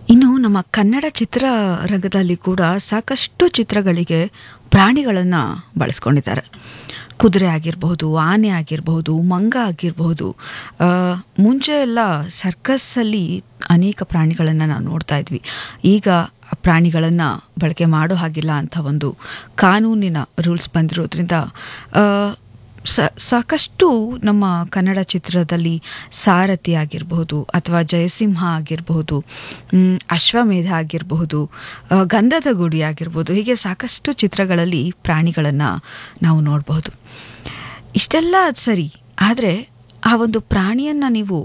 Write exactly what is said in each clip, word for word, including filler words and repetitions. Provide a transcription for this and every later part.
ಇನ್ನು ನಮ್ಮ ಕನ್ನಡ ಚಿತ್ರರಂಗದಲ್ಲಿ ಕೂಡ ಸಾಕಷ್ಟು ಚಿತ್ರಗಳಿಗೆ ಪ್ರಾಣಿಗಳನ್ನು ಬಳಸ್ಕೊಂಡಿದ್ದಾರೆ. ಕುದುರೆ ಆಗಿರಬಹುದು, ಆನೆ ಆಗಿರಬಹುದು, ಮಂಗ ಆಗಿರಬಹುದು. ಮುಂಚೆ ಎಲ್ಲ ಸರ್ಕಸ್ಸಲ್ಲಿ ಅನೇಕ ಪ್ರಾಣಿಗಳನ್ನು ನಾವು ನೋಡ್ತಾ ಇದ್ವಿ. ಈಗ ಪ್ರಾಣಿಗಳನ್ನು ಬಳಕೆ ಮಾಡೋ ಹಾಗಿಲ್ಲ ಅಂತ ಒಂದು ಕಾನೂನಿನ ರೂಲ್ಸ್ ಬಂದಿರೋದ್ರಿಂದ ಸಾಕಷ್ಟು ನಮ್ಮ ಕನ್ನಡ ಚಿತ್ರದಲ್ಲಿ ಸಾರಥಿ ಆಗಿರಬಹುದು ಅಥವಾ ಜಯಸಿಂಹ ಆಗಿರಬಹುದು, ಅಶ್ವಮೇಧ ಆಗಿರಬಹುದು, ಗಂಧದ ಗುಡಿ ಆಗಿರ್ಬೋದು, ಹೀಗೆ ಸಾಕಷ್ಟು ಚಿತ್ರಗಳಲ್ಲಿ ಪ್ರಾಣಿಗಳನ್ನು ನಾವು ನೋಡಬಹುದು. ಇಷ್ಟೆಲ್ಲ ಅದು ಸರಿ, ಆದರೆ ಆ ಒಂದು ಪ್ರಾಣಿಯನ್ನು ನೀವು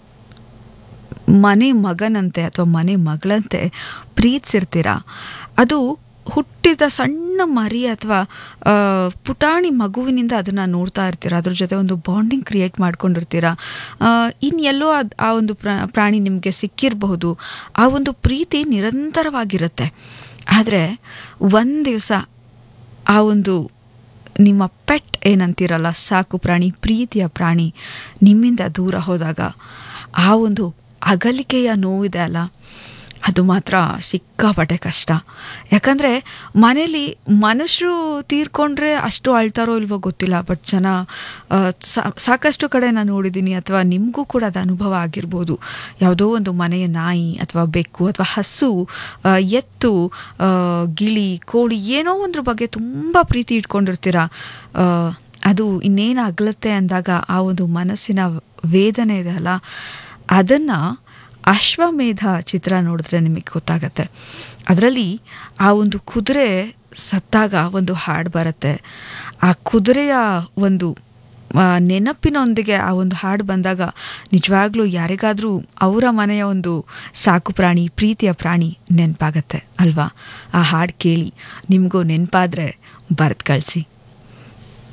ಮನೆ ಮಗನಂತೆ ಅಥವಾ ಮನೆ ಮಗಳಂತೆ ಪ್ರೀತಿಸಿರ್ತೀರ. ಅದು ಹುಟ್ಟಿದ ಸಣ್ಣ ಮರಿ ಅಥವಾ ಪುಟಾಣಿ ಮಗುವಿನಿಂದ ಅದನ್ನು ನೋಡ್ತಾ ಇರ್ತೀರ, ಅದ್ರ ಜೊತೆ ಒಂದು ಬಾಂಡಿಂಗ್ ಕ್ರಿಯೇಟ್ ಮಾಡ್ಕೊಂಡಿರ್ತೀರ. ಇನ್ನೆಲ್ಲೋ ಅದು ಆ ಒಂದು ಪ್ರಾಣಿ ನಿಮಗೆ ಸಿಕ್ಕಿರಬಹುದು. ಆ ಒಂದು ಪ್ರೀತಿ ನಿರಂತರವಾಗಿರುತ್ತೆ. ಆದರೆ ಒಂದು ದಿವಸ ಆ ಒಂದು ನಿಮ್ಮ ಪೆಟ್ ಏನಂತೀರಲ್ಲ, ಸಾಕು ಪ್ರಾಣಿ, ಪ್ರೀತಿಯ ಪ್ರಾಣಿ ನಿಮ್ಮಿಂದ ದೂರ ಹೋದಾಗ ಆ ಒಂದು ಅಗಲಿಕೆಯ ನೋವಿದೆ ಅಲ್ಲ, ಅದು ಮಾತ್ರ ಸಿಕ್ಕಾಪಟ್ಟೆ ಕಷ್ಟ. ಯಾಕಂದರೆ ಮನೇಲಿ ಮನುಷ್ಯರು ತೀರ್ಕೊಂಡ್ರೆ ಅಷ್ಟು ಅಳ್ತಾರೋ ಇಲ್ವೋ ಗೊತ್ತಿಲ್ಲ, ಬಟ್ ಜನ ಸಾಕಷ್ಟು ಕಡೆ ನಾನು ನೋಡಿದ್ದೀನಿ, ಅಥವಾ ನಿಮಗೂ ಕೂಡ ಅದು ಅನುಭವ ಆಗಿರ್ಬೋದು. ಯಾವುದೋ ಒಂದು ಮನೆಯ ನಾಯಿ ಅಥವಾ ಬೆಕ್ಕು ಅಥವಾ ಹಸು, ಎತ್ತು, ಗಿಳಿ, ಕೋಳಿ, ಏನೋ ಒಂದ್ರ ಬಗ್ಗೆ ತುಂಬ ಪ್ರೀತಿ ಇಟ್ಕೊಂಡಿರ್ತೀರ. ಅದು ಇನ್ನೇನು ಅಗಲತ್ತೆ ಅಂದಾಗ ಆ ಒಂದು ಮನಸ್ಸಿನ ವೇದನೆ ಇದೆ ಅಲ್ಲ, ಅದನ್ನು ಅಶ್ವಮೇಧ ಚಿತ್ರ ನೋಡಿದ್ರೆ ನಿಮಗೆ ಗೊತ್ತಾಗತ್ತೆ. ಅದರಲ್ಲಿ ಆ ಒಂದು ಕುದುರೆ ಸತ್ತಾಗ ಒಂದು ಹಾಡು ಬರುತ್ತೆ. ಆ ಕುದುರೆಯ ಒಂದು ನೆನಪಿನೊಂದಿಗೆ ಆ ಒಂದು ಹಾಡು ಬಂದಾಗ ನಿಜವಾಗ್ಲೂ ಯಾರಿಗಾದರೂ ಅವರ ಮನೆಯ ಒಂದು ಸಾಕು ಪ್ರಾಣಿ, ಪ್ರೀತಿಯ ಪ್ರಾಣಿ ನೆನಪಾಗತ್ತೆ ಅಲ್ವಾ? ಆ ಹಾಡು ಕೇಳಿ, ನಿಮಗೂ ನೆನಪಾದರೆ ಬರೆದು ಕಳಿಸಿ.